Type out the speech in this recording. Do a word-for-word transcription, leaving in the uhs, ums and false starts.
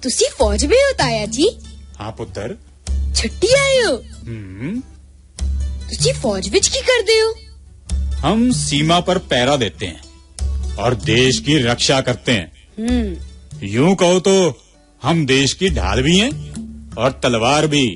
ਤੁਸੀਂ ਫੌਜ ਵਿੱਚ ਹੋ ਤਾਇਆ ਜੀ? ਹਾਂ ਪੁੱਤਰ। ਛੁੱਟੀ ਆਏ ਹੋ? हम्म। ਤੁਸੀਂ फौज ਵਿੱਚ ਕੀ ਕਰਦੇ हो? हम सीमा पर पहरा देते हैं और देश की रक्षा करते हैं। यूं कहो तो हम देश की ढाल भी हैं और तलवार भी।